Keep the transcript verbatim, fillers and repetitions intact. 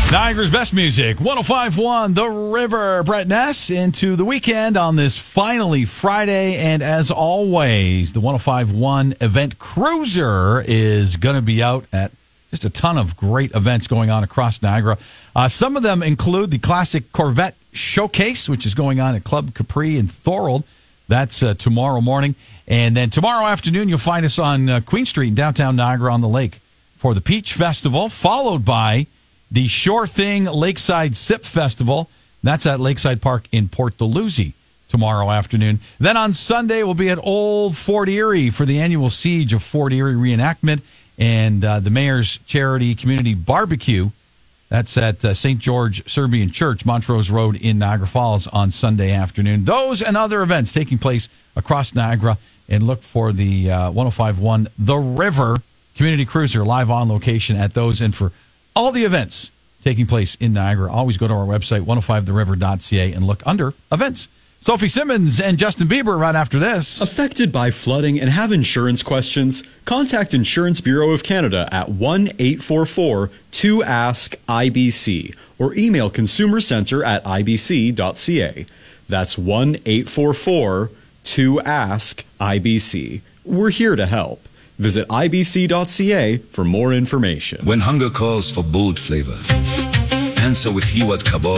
Niagara's best music, one oh five point one The River. Brett Ness into the weekend on this finally Friday. And as always, the one oh five point one Event Cruiser is going to be out at just a ton of great events going on across Niagara. Uh, some of them include the Classic Corvette Showcase, which is going on at Club Capri in Thorold. That's uh, tomorrow morning. And then tomorrow afternoon, you'll find us on uh, Queen Street in downtown Niagara on the Lake for the Peach Festival, followed by the Sure Thing Lakeside Sip Festival. That's at Lakeside Park in Port Dalhousie tomorrow afternoon. Then on Sunday, we'll be at Old Fort Erie for the annual Siege of Fort Erie reenactment and uh, the Mayor's Charity Community Barbecue. That's at uh, Saint George Serbian Church, Montrose Road in Niagara Falls on Sunday afternoon. Those and other events taking place across Niagara. And look for the uh, one oh five point one The River Community Cruiser live on location at those. And for all the events taking place in Niagara, always go to our website, one oh five the river dot c a, and look under events. Sophie Simmons and Justin Bieber right after this. Affected by flooding and have insurance questions? Contact Insurance Bureau of Canada at one eight four four two ask I B C or email consumercenter at I B C dot c a. That's one eight four four two ask I B C. We're here to help. Visit I B C dot c a for more information. When hunger calls for bold flavor, answer with Hiwat Kebab